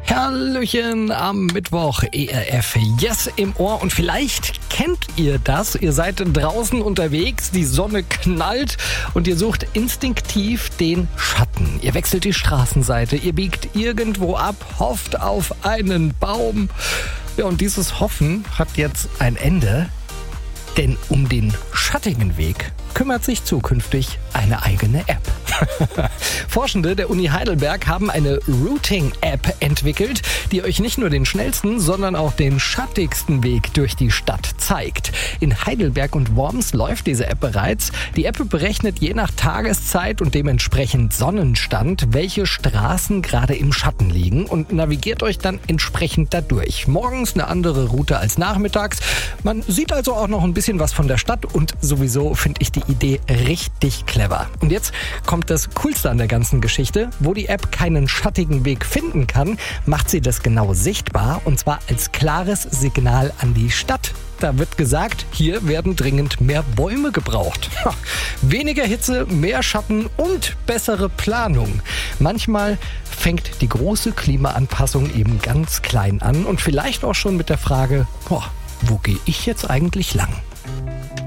Hallöchen am Mittwoch, ERF Yes im Ohr und vielleicht kennt ihr das. Ihr seid draußen unterwegs, die Sonne knallt und ihr sucht instinktiv den Schatten. Ihr wechselt die Straßenseite, ihr biegt irgendwo ab, hofft auf einen Baum. Ja, und dieses Hoffen hat jetzt ein Ende, denn um den schattigen Weg kümmert sich zukünftig eine eigene App. Forschende der Uni Heidelberg haben eine Routing-App entwickelt, die euch nicht nur den schnellsten, sondern auch den schattigsten Weg durch die Stadt zeigt. In Heidelberg und Worms läuft diese App bereits. Die App berechnet je nach Tageszeit und dementsprechend Sonnenstand, welche Straßen gerade im Schatten liegen und navigiert euch dann entsprechend dadurch. Morgens eine andere Route als nachmittags. Man sieht also auch noch ein bisschen was von der Stadt und sowieso finde ich die Idee richtig clever. Und jetzt kommt das Coolste an der ganzen Geschichte. Wo die App keinen schattigen Weg finden kann, macht sie das genau sichtbar und zwar als klares Signal an die Stadt. Da wird gesagt, hier werden dringend mehr Bäume gebraucht. Weniger Hitze, mehr Schatten und bessere Planung. Manchmal fängt die große Klimaanpassung eben ganz klein an und vielleicht auch schon mit der Frage, wo gehe ich jetzt eigentlich lang?